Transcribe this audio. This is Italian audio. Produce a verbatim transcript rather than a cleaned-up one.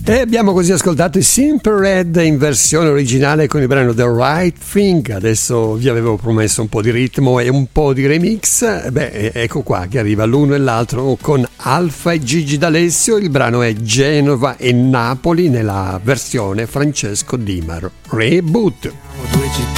E abbiamo così ascoltato i Simple Red in versione originale con il brano The Right Thing. Adesso vi avevo promesso un po' di ritmo e un po' di remix. Beh, ecco qua che arriva l'uno e l'altro con Alfa e Gigi D'Alessio. Il brano è Genova e Napoli nella versione Francesco Dimar. Reboot. Due città